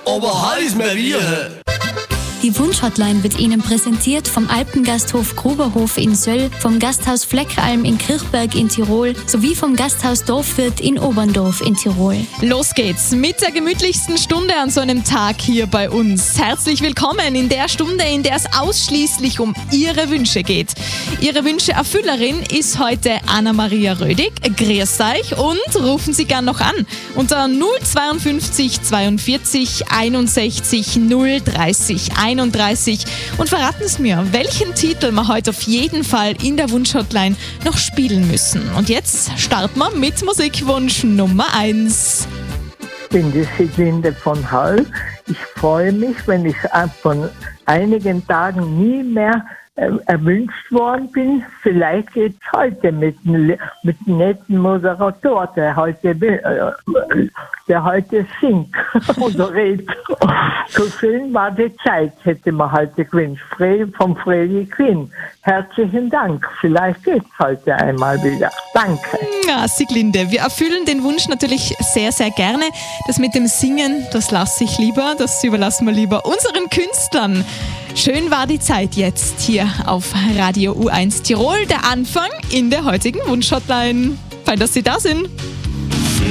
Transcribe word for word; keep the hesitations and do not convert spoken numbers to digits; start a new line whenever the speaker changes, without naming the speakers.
aber heiß mehr wir.
Die Wunschhotline wird Ihnen präsentiert vom Alpengasthof Gruberhof in Söll, vom Gasthaus Fleckeralm in Kirchberg in Tirol sowie vom Gasthaus Dorfwirt in Oberndorf in Tirol.
Los geht's mit der gemütlichsten Stunde an so einem Tag hier bei uns. Herzlich willkommen in der Stunde, in der es ausschließlich um Ihre Wünsche geht. Ihre Wünsche-Erfüllerin ist heute Anna-Maria Rödig. Grüß euch und rufen Sie gern noch an unter null zweiundfünfzig zweiundvierzig einundsechzig null dreißig einunddreißig und verraten Sie mir, welchen Titel wir heute auf jeden Fall in der Wunschhotline noch spielen müssen. Und jetzt starten wir mit Musikwunsch Nummer eins.
Ich bin die Sieglinde von Hall. Ich freue mich, wenn ich von einigen Tagen nie mehr äh, erwünscht worden bin. Vielleicht geht es heute mit einem mit einem netten Moderator, der heute, äh, der heute singt oder redet. So schön war die Zeit, hätte man heute gewünscht. Vom Freddy Quinn. Herzlichen Dank. Vielleicht geht es heute einmal wieder. Danke.
Ja, Sieglinde, wir erfüllen den Wunsch natürlich sehr, sehr gerne. Das mit dem Singen, das lasse ich lieber, das überlassen wir lieber unseren Künstlern. Schön war die Zeit jetzt hier auf Radio U eins Tirol. Der Anfang in der heutigen Wunschhotline. Fein, dass Sie da sind.